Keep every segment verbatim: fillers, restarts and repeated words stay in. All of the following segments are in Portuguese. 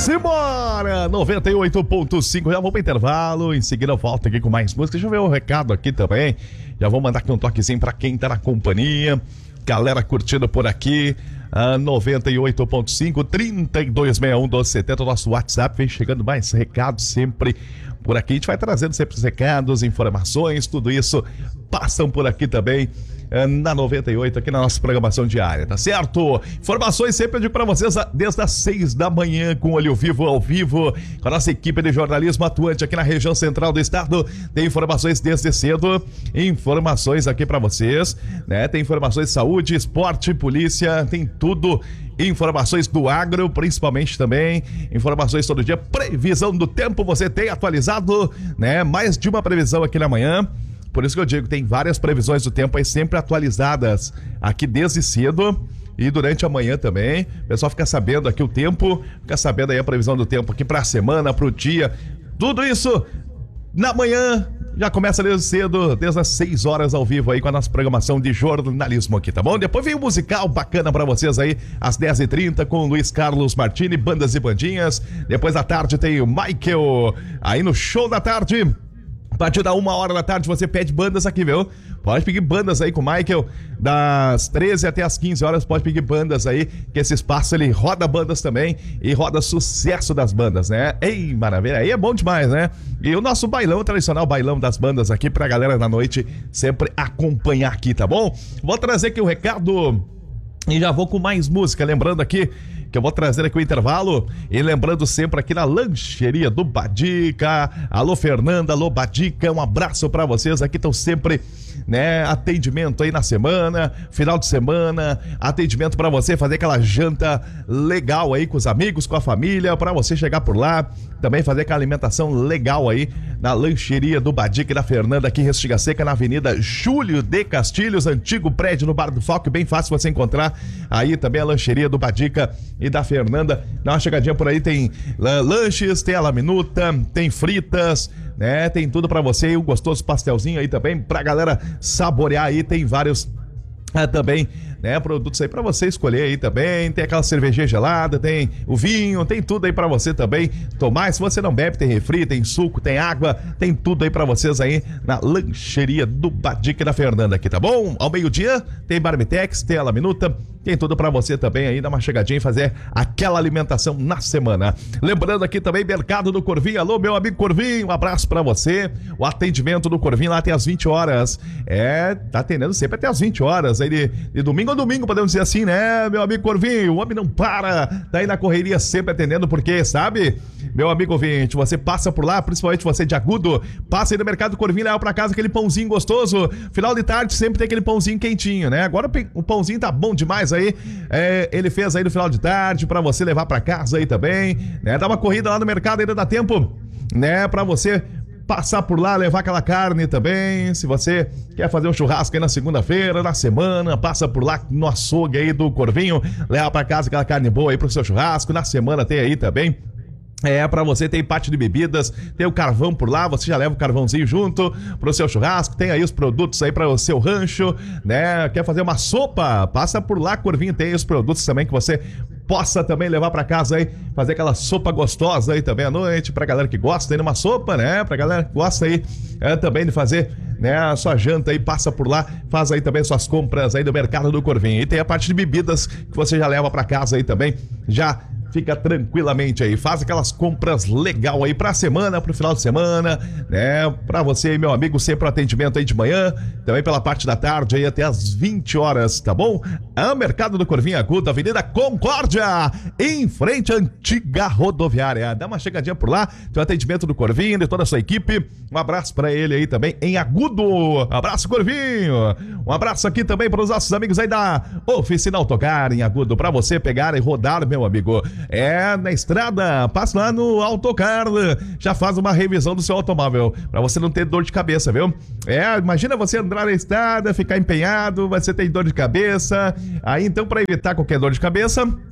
Simbora! noventa e oito ponto cinco, já vou para intervalo, em seguida eu volto aqui com mais música. Deixa eu ver o recado aqui também. Já vou mandar aqui um toquezinho para quem tá na companhia. Galera curtindo por aqui. Ah, noventa e oito ponto cinco, trinta e dois sessenta e um, doze setenta, o nosso WhatsApp. Vem chegando mais recados sempre por aqui. A gente vai trazendo sempre os recados, informações, tudo isso passam por aqui também na noventa e oito, aqui na nossa programação diária, tá certo? Informações sempre eu digo pra vocês desde as seis da manhã, com Olho Vivo ao vivo, com a nossa equipe de jornalismo atuante aqui na região central do estado. Tem informações desde cedo, informações aqui pra vocês, né? Tem informações de saúde, esporte, polícia, tem tudo. Informações do agro, principalmente também, informações todo dia, previsão do tempo, você tem atualizado, né? Mais de uma previsão aqui na manhã. Por isso que eu digo, tem várias previsões do tempo aí sempre atualizadas aqui desde cedo e durante a manhã também. O pessoal fica sabendo aqui o tempo, fica sabendo aí a previsão do tempo aqui para a semana, para o dia. Tudo isso na manhã, já começa desde cedo, desde as seis horas ao vivo aí com a nossa programação de jornalismo aqui, tá bom? Depois vem um musical bacana pra vocês aí, às dez e trinta com o Luiz Carlos Martini, Bandas e Bandinhas. Depois da tarde tem o Michael aí no show da tarde. A partir da uma hora da tarde você pede bandas aqui, viu? Pode pedir bandas aí com o Michael, das treze até as quinze horas, pode pedir bandas aí, que esse espaço ele roda bandas também e roda sucesso das bandas, né? Ei, maravilha, aí é bom demais, né? E o nosso bailão, o tradicional bailão das bandas aqui pra galera na noite sempre acompanhar aqui, tá bom? Vou trazer aqui o recado e já vou com mais música, lembrando aqui que eu vou trazer aqui o intervalo e lembrando sempre aqui na lancheria do Badica. Alô Fernanda, alô Badica, um abraço pra vocês, aqui estão sempre, né, atendimento aí na semana, final de semana, atendimento pra você fazer aquela janta legal aí com os amigos, com a família, pra você chegar por lá, também fazer aquela alimentação legal aí na lancheria do Badica e da Fernanda aqui em Restinga Seca, na Avenida Júlio de Castilhos, antigo prédio no Bar do Falco, bem fácil você encontrar aí também a lancheria do Badica e da Fernanda. Dá uma chegadinha por aí, tem lanches, tem a laminuta, tem fritas, né? Tem tudo pra você e um gostoso pastelzinho aí também pra galera saborear aí, tem vários ah, também, né, produtos aí pra você escolher aí também, tem aquela cervejinha gelada, tem o vinho, tem tudo aí pra você também tomar. Se você não bebe, tem refri, tem suco, tem água, tem tudo aí pra vocês aí na lancheria do Badica e da Fernanda aqui, tá bom? Ao meio-dia tem Barbitex, tem a laminuta, tem tudo pra você também aí, dar uma chegadinha e fazer aquela alimentação na semana. Lembrando aqui também, Mercado do Corvinho. Alô, meu amigo Corvinho, um abraço pra você. O atendimento do Corvinho lá até às vinte horas. É, tá atendendo sempre até às vinte horas, aí de, de domingo a domingo, podemos dizer assim, né, meu amigo Corvinho? O homem não para, tá aí na correria sempre atendendo, porque, sabe, meu amigo ouvinte, você passa por lá, principalmente você de Agudo, passa aí no Mercado do Corvinho e leva pra casa aquele pãozinho gostoso. Final de tarde sempre tem aquele pãozinho quentinho, né? Agora o pãozinho tá bom demais aí, é, ele fez aí no final de tarde pra você levar pra casa aí também, né? Dá uma corrida lá no mercado, ainda dá tempo, né, pra você passar por lá, levar aquela carne também. Se você quer fazer um churrasco aí na segunda-feira, na semana, passa por lá no açougue aí do Corvinho, leva pra casa aquela carne boa aí pro seu churrasco. Na semana tem aí também, é, pra você tem parte de bebidas, tem o carvão por lá, você já leva o carvãozinho junto pro seu churrasco, tem aí os produtos aí para o seu rancho, né? Quer fazer uma sopa? Passa por lá, Corvinho tem os produtos também que você possa também levar pra casa aí, fazer aquela sopa gostosa aí também à noite, pra galera que gosta aí de uma sopa, né? Pra galera que gosta aí é, também de fazer, né, a sua janta aí, passa por lá, faz aí também suas compras aí do Mercado do Corvinho. E tem a parte de bebidas que você já leva pra casa aí também, já fica tranquilamente aí, faz aquelas compras legal aí pra semana, pro final de semana, né? Pra você, meu amigo, sempre o atendimento aí de manhã, também pela parte da tarde aí até as vinte horas, tá bom? A Mercado do Corvinho Agudo, Avenida Concórdia, em frente à antiga rodoviária. Dá uma chegadinha por lá, tem o atendimento do Corvinho e toda a sua equipe. Um abraço pra ele aí também em Agudo. Abraço, Corvinho. Um abraço aqui também para os nossos amigos aí da Oficina Autocar em Agudo, pra você pegar e rodar, meu amigo. É, na estrada, passa lá no Autocar, já faz uma revisão do seu automóvel, pra você não ter dor de cabeça, viu? É, imagina você andar na estrada, ficar empenhado, você tem dor de cabeça, aí então pra evitar qualquer dor de cabeça,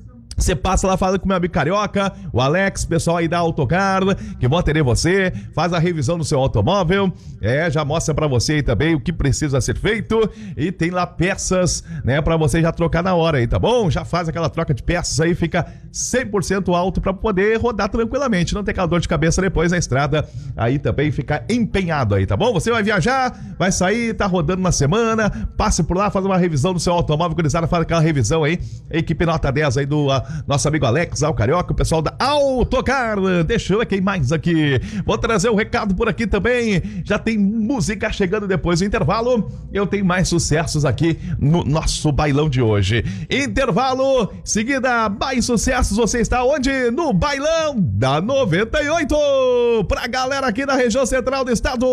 Você passa lá, fala com o meu amigo Carioca, o Alex, pessoal aí da Autocar, que vão atender você, faz a revisão do seu automóvel, é, já mostra pra você aí também o que precisa ser feito e tem lá peças, né, pra você já trocar na hora aí, tá bom? Já faz aquela troca de peças aí, fica cem por cento alto pra poder rodar tranquilamente, não ter aquela dor de cabeça depois na estrada, aí também fica empenhado aí, tá bom? Você vai viajar, vai sair, tá rodando uma semana, passe por lá, faz uma revisão do seu automóvel, gurizada, faz aquela revisão aí, equipe nota dez aí do uh, nosso amigo Alex, o Carioca, o pessoal da Autocar. Deixa eu ver quem mais aqui. Vou trazer um recado por aqui também. Já tem música chegando depois do intervalo. Eu tenho mais sucessos aqui no nosso bailão de hoje. Intervalo, seguida, mais sucessos. Você está onde? No bailão da noventa e oito. Pra galera aqui da região central do estado.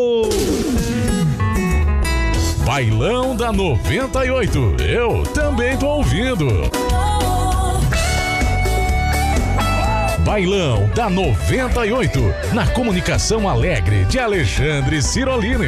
Bailão da noventa e oito. Eu também tô ouvindo. Bailão da noventa e oito, na comunicação alegre de Alexandre Cirolini.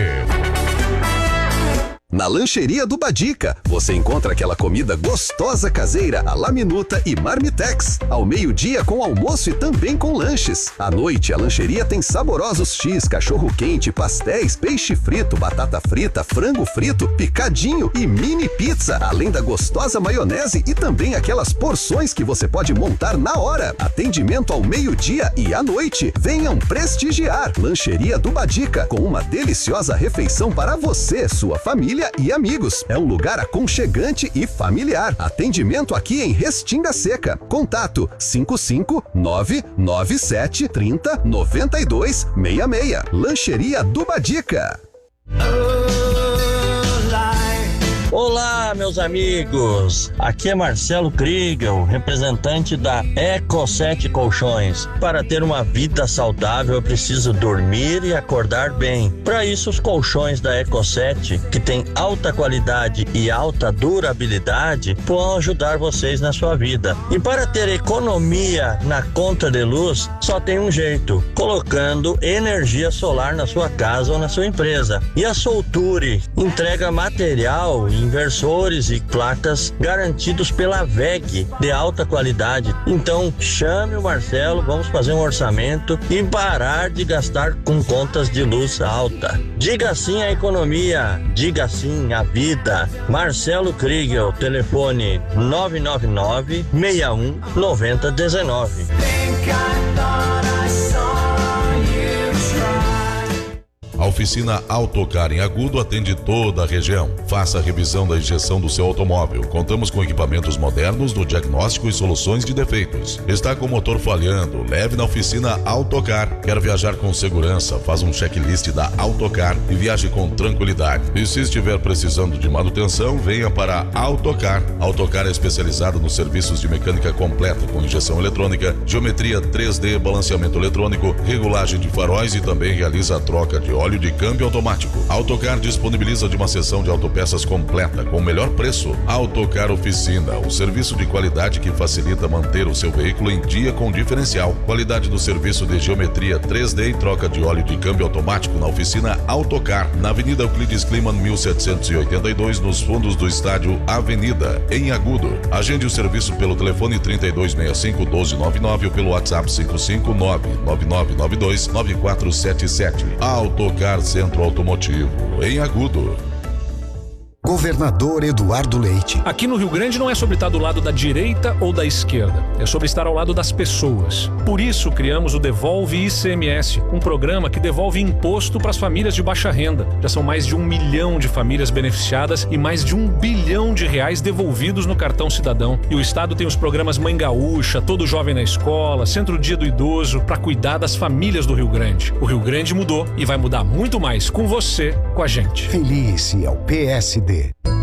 Na Lancheria do Badica, você encontra aquela comida gostosa caseira, a la minuta e marmitex. Ao meio-dia com almoço e também com lanches. À noite, a lancheria tem saborosos X, cachorro-quente, pastéis, peixe frito, batata frita, frango frito, picadinho e mini pizza. Além da gostosa maionese e também aquelas porções que você pode montar na hora. Atendimento ao meio-dia e à noite. Venham prestigiar. Lancheria do Badica, com uma deliciosa refeição para você, sua família e amigos. É um lugar aconchegante e familiar. Atendimento aqui em Restinga Seca. Contato cinco cinco nove nove sete três zero nove dois seis seis. Lancheria do Badica. Olá, meus amigos! Aqui é Marcelo Kriegel, representante da Eco sete Colchões. Para ter uma vida saudável, eu preciso dormir e acordar bem. Para isso, os colchões da Eco sete, que tem alta qualidade e alta durabilidade, vão ajudar vocês na sua vida. E para ter economia na conta de luz, só tem um jeito: colocando energia solar na sua casa ou na sua empresa. E a Solture entrega material e inversores e placas garantidos pela V E G de alta qualidade. Então chame o Marcelo, vamos fazer um orçamento e parar de gastar com contas de luz alta. Diga sim à economia, diga sim à vida. Marcelo Kriegel, telefone nove nove nove, seis um nove zero um nove. A oficina Autocar em Agudo atende toda a região. Faça a revisão da injeção do seu automóvel. Contamos com equipamentos modernos no diagnóstico e soluções de defeitos. Está com o motor falhando? Leve na oficina Autocar. Quer viajar com segurança? Faz um checklist da Autocar e viaje com tranquilidade. E se estiver precisando de manutenção, venha para a Autocar. A Autocar é especializada nos serviços de mecânica completa, com injeção eletrônica, geometria três D, balanceamento eletrônico, regulagem de faróis e também realiza a troca de óleo de câmbio automático. A Autocar disponibiliza de uma seção de autopeças completa com o melhor preço. Autocar Oficina, o serviço de qualidade que facilita manter o seu veículo em dia com diferencial. Qualidade do serviço de geometria três D e troca de óleo de câmbio automático na oficina Autocar, na Avenida Euclides Kliman mil setecentos e oitenta e dois, nos fundos do estádio Avenida, em Agudo. Agende o serviço pelo telefone trinta e dois sessenta e cinco, doze noventa e nove ou pelo WhatsApp cinco cinco nove nove nove nove dois nove quatro sete sete. Autocar Centro Automotivo, em Agudo. Governador Eduardo Leite. Aqui no Rio Grande não é sobre estar do lado da direita ou da esquerda, é sobre estar ao lado das pessoas. Por isso criamos o Devolve I C M S, um programa que devolve imposto para as famílias de baixa renda. Já são mais de um milhão de famílias beneficiadas e mais de um bilhão de reais devolvidos no cartão cidadão. E o Estado tem os programas Mãe Gaúcha, Todo Jovem na Escola, Centro Dia do Idoso, para cuidar das famílias do Rio Grande. O Rio Grande mudou e vai mudar muito mais com você, com a gente. Felice ao P S D.